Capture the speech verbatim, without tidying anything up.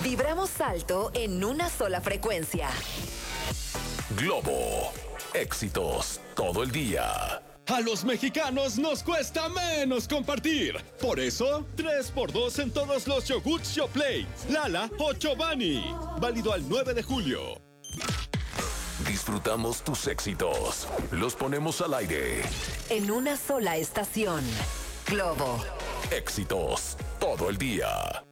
Vibramos alto en una sola frecuencia. Globo. Éxitos todo el día. A los mexicanos nos cuesta menos compartir. Por eso, tres por dos en todos los yogurts Yoplait, Lala o Chobani. Válido al nueve de julio. Disfrutamos tus éxitos. Los ponemos al aire. En una sola estación. Globo. Éxitos todo el día.